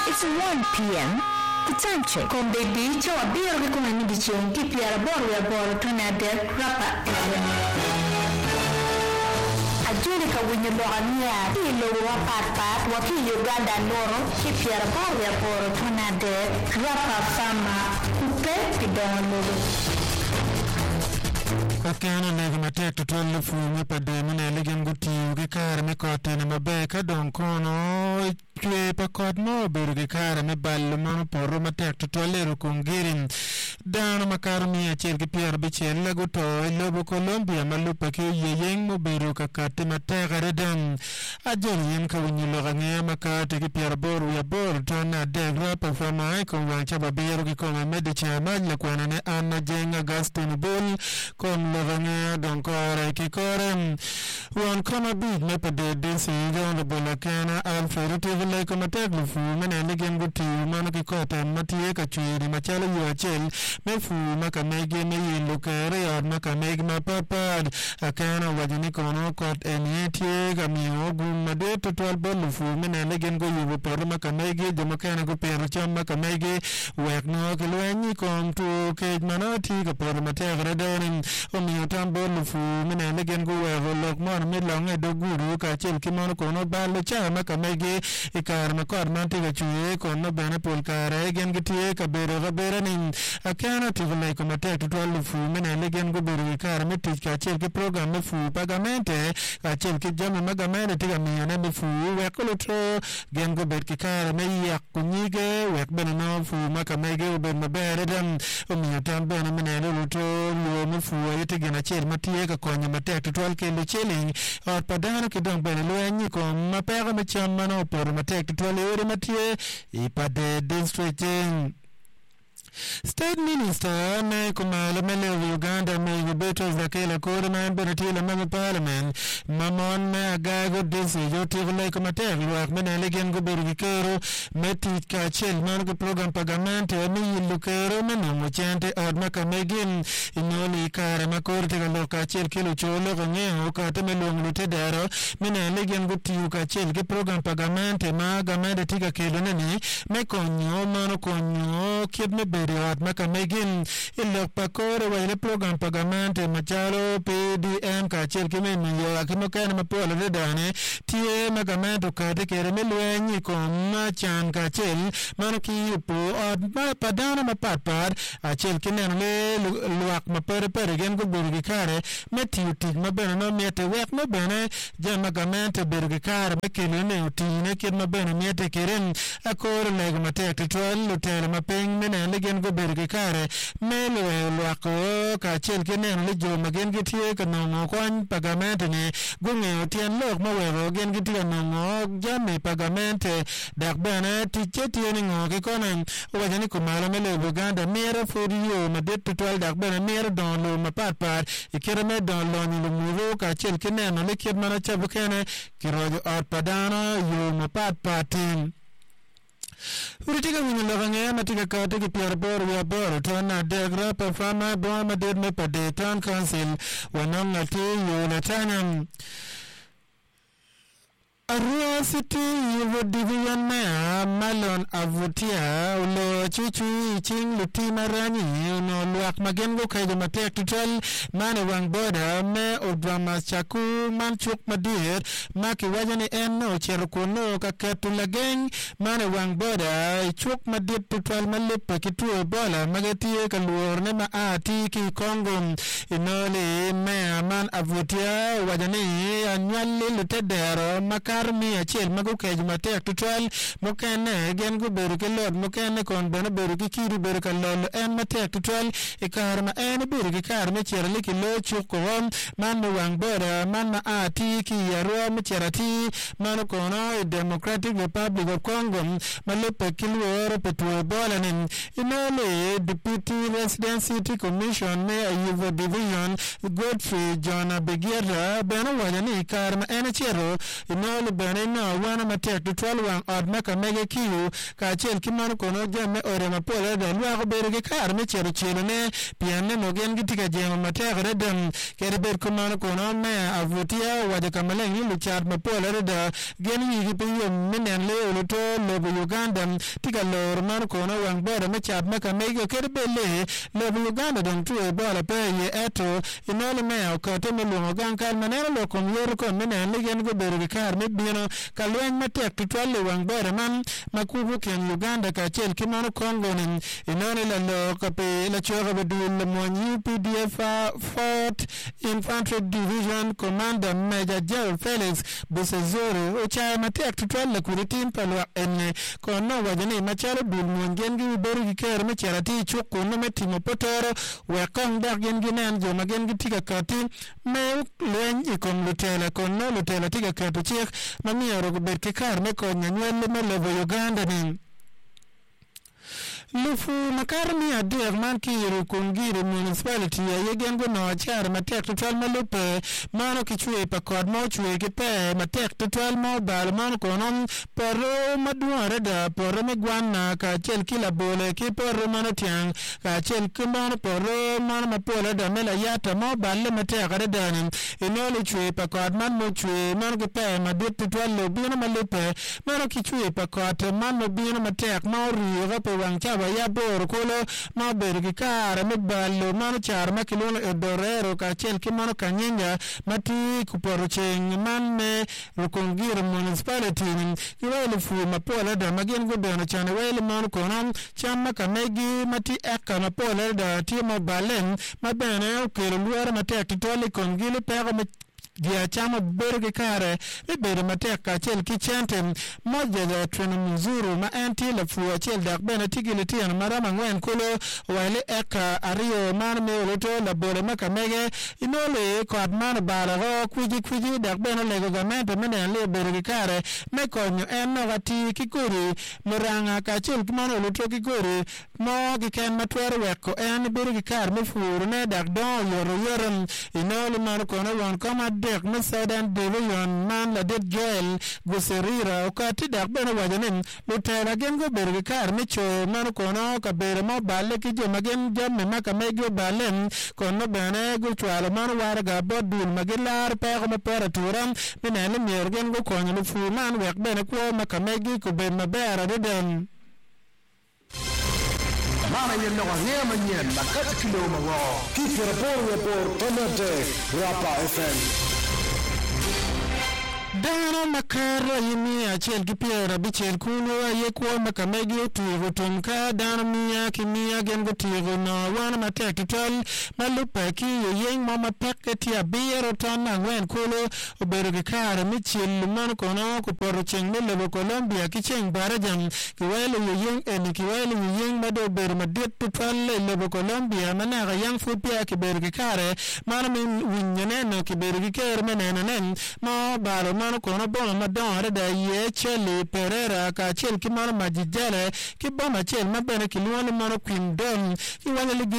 It's 1 p.m. The time check. Con baby, ciao a birro che come mi dice un tipi alla bordo tornate rapa. Aggiunga quindi l'orania, il rapa wakili Uganda loro, tipi alla bordo tornate rapa fama, coupe pidon Akana nega matek tutol fu mi pade mine legen guti ugi kare me kote na mabeka don kono kwe pa kot mo beru gi kare me ballo mano porro matek tutol leru kungirin dano makaro mi achel gi pier bichel lagu to lobo Colombia malupa ki yeyeng mo beru kakate matek aredan ajol yen ka winyi loga ngea makate gi pier boru ya boru tona degra pa fama ikon wancha babiru gi kome medici amagla kwana ne Anna Jenga Gaston Bull kon Lavania Donkora Kikorem one comma big mepade disi yon bolakana Alfred Tivole Comataglu fu meneligen guti manaki kota matie kachiri machalo yuachel mefu makamege me lukere or makamege mapapad akana wajini kono kot enietie gamio gumade total bolu fu meneligen go yubu por makamege jamakana go pero cham makamege wekno kelwenyi kom tu kej manoti ka por mategre donin omiyo tambolo fu mene legen go wero lok mon midlong e doguru ka chel kimono kono balo chama kamege ikar makor mantiga chuye kono bene pol kare gen gitie ka bero gabera nin akana tivole ko matek tutwalo fu mene legen go bero ikar metik ka chel ki program fu pagamente ka chel ki jama magamente tiga miyane me fu wekolotro gen go ber ki kare me yak kunyige wek bene no fu makamege uber mabere dan omiyo tambene mene lotro lo me fu yete gena chel matie ka konya matek tutwal kendo cheling or padano kidong bene loyanyi ko mapega machama no por matek tutwal ore matie ipade districting State Minister me kumala mele Uganda me Roberto Zakela kore man benatila mame parliament mamon me agago disi yoti gulay kumatek luak mene legen go bergikero meti ka chel man go program pagamente me lukero mene mochante od makamegin inoli kare makorte ga loka chel kilo cholo gonye ka teme longlu tedero mene legen go tiu ka chel ke program pagamente ma gamede tiga kilo neni me konyo mano konyo kidme At makamegin ilok pakore wa ile program pagamente machalo PDM ka chel kime miyo akimo kene mapola redane tie makamento kade kere melwenyi ko machan ka chel mano ki yupo od padana mapatpad a chel kine le luak mapere pere gen go burgi kare meti utik mabene no miete wek mabene jan makamento burgi kare mekele ne utine kid mabene miete keren akore lego matek tutwal lutele mapeng mene legen go berge kare melo luako ka chel kenen le jo magen gitie ka no kwan pagamente ne gunge tien lok mawero gen gitie no jame pagamente dak bana ticheti ni ngo ke konan wajani kumala melo Uganda mera foriyo madet tutwal dak bana mera don lo mapatpat ikere me don lo ni lumuro ka chel kenen le kid mana chabukene kirojo at padana yo mapatpatin Uritika wini lagangaya matika kate ki piarbor ya bor tona degra performa doa maded me pade town council wanong ati yonatanyam Arua City Yuvo Division Mayor Malon Avutia ulo chuchu ching lutima rani uno luak magengo kaido matek tutal mane wang boda me odrama chaku manchuk madir maki wajani eno cherukuno kaketu lageng mane wang boda chuk madir tutal malipa kitu bola magatie kaluor ne maati ki Kongo inole Mayor Man Avutia wajani anwali lutedero maka Army achel mago kej matek tutwal mokene gen go beru ke lord mokene kon bana beru ki kiru beru ka lolo en matek tutwal e karma en beru ki karma cherli ki lo chuko man wang bora man ma ati ki yaro mcherati man kono Democratic Republic of Congo malepe kilworo petwo bolanin inole Deputy Resident City Commission Mayor Yuvo Division Godfrey John Begira bana wajani karma en chero inole inole bene no wana matek to 12 wang od maka mege kiu ka chel kimano kono jame ore mapole da lwa ko bere ke kar me chero chelo ne pianne no gen gitika jema matek redem kere ber komano kono me avutia wade kamale ni luchar mapole da gen yi pe yom menen le luto lobo Uganda tika lor man kono wang bere me chat maka mege kere bele lobo Uganda don tuwe bola pe ye eto inole me ko te me lungo gan kal manero lo kom yor kon menen le gen go bere ke kar me bino kalwen matek to 12 wang bere man makubu ken Uganda ka chel kimano Congo nin inone la lo kape la chora bedul mo UPDF 4th Infantry Division Commander Major General Felix Busezoro o cha matek to 12 la kuritin palwa enne kono wajani macharo dul mo ngengi beru giker me charati chuko no metimo potoro we kon dar gengi nan jo magengi tiga kati me len ikom lutela kono lutela tiga katu chek mamiero go berke kar me ko nyanyele me levo Uganda nin lufu makarmi adir man kiru kungiri municipality ya yegen go no char matek to 12 malupe mano kichwe pa kod mo chwe ki pe matek to 12 mo bal man konon poro maduare da poro me gwana ka chel kila bole ki poro mano tiang ka chel kumano poro mano mapola da mela yata mo balle matek ada danin inole chwe pa kod man mo chwe mano ki pe madit to 12 lo bino malupe mano kichwe pa kod man mo bino matek mo riyo pe wang chaba ya bor kolo ma bergi kara me ballo mano char ma kilolo e dorero ka chel ki mano kanyenga mati kuporo cheng man me rukongir municipality kiwele fu mapola da magen go dono chane wele mano konon chamma kamegi mati eka mapola da timo balen mabene ukelo luara matek tole kongile pego me dia chama berge kare e bere mateka chel ki chantem moja da treno mzuru ma anti la fu chel dak bena tigile tian marama ngwen kulo wale eka ario man me roto la bole maka mege inole ko adman bala ho kwiji dak bena lego gamete mene le berge kare me konyo enno gati kikuri muranga ka chel kimano roto kikuri mo gi ken matwere weko en berge kare me furu ne dak do yoro inole man kono won koma dek no Southern Division man la det Joel Guserira okati dak bena wajanin lutela gengo berge kar micho man kono ka bere mo balle ki jo magen jamme maka mego balen kono bene go chwalo man warga bodul magilar pe ko pera turam minene mier gengo konyo lu fu man wek bene ko maka megi ko ben mabera de den Mana yendo ngema nyen makati kilo mawo kifira por tomate Rapa FM Dana makara yimi achel kipiera bichel kuno yekwa makamegi otugo tumka dana miya kimia gengo tigo na wana matek tol malupa ki yeng mama packet ya biero tana ngwen kulo obero gikara michel man kono kuporo cheng lebo Colombia kicheng barajam kiwele yeng eni kiwele yeng mado bero madit tol lebo Colombia managa yang fupia kibero gikare mana min winyaneno kibero gikere menenen ma balo mano kono bono madon da ye chele perera ka chel ki mano majijale ki boma chel mabene ki luone mano queen don ki wale